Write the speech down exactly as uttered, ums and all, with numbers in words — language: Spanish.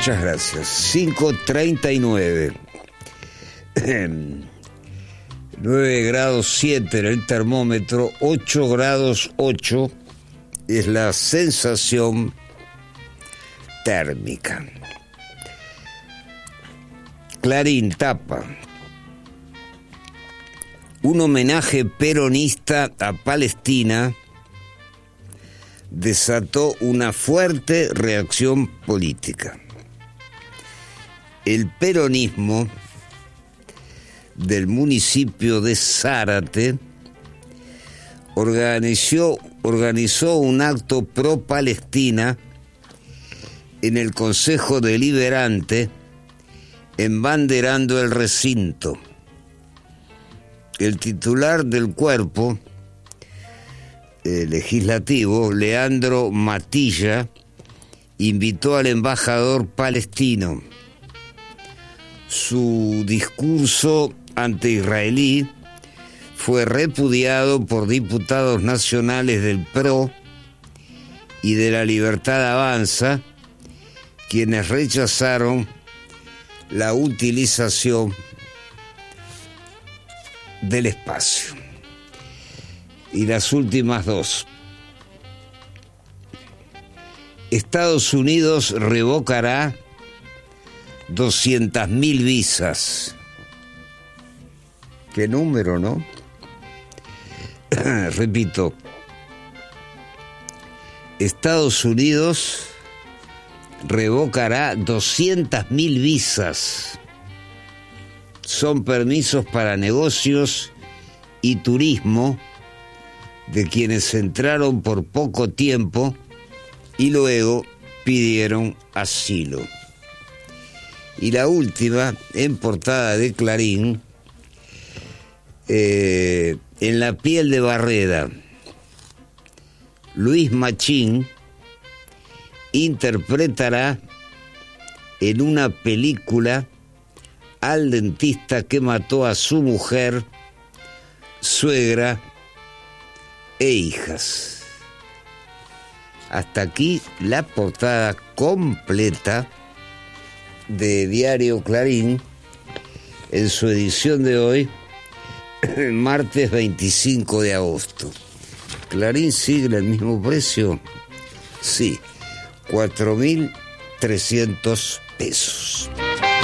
Muchas gracias. cinco treinta y nueve. nueve grados siete en el termómetro, ocho grados ocho es la sensación térmica. Clarín tapa: un homenaje peronista a Palestina desató una fuerte reacción política. El peronismo del municipio de Zárate organizó, organizó un acto pro-Palestina en el Consejo Deliberante, embanderando el recinto. El titular del cuerpo eh, legislativo, Leandro Matilla, invitó al embajador palestino. Su discurso anti-israelí fue repudiado por diputados nacionales del P R O y de la Libertad Avanza, quienes rechazaron la utilización del espacio. Y las últimas dos. Estados Unidos revocará doscientas mil visas. Qué número, ¿no? Repito. Estados Unidos revocará doscientas mil visas. Son permisos para negocios y turismo de quienes entraron por poco tiempo y luego pidieron asilo. Y la última, en portada de Clarín, eh, en la piel de Barreda, Luis Machín interpretará en una película al dentista que mató a su mujer, suegra e hijas. Hasta aquí la portada completa de Diario Clarín en su edición de hoy, martes veinticinco de agosto. ¿Clarín sigue el mismo precio? Sí, cuatro mil trescientos pesos.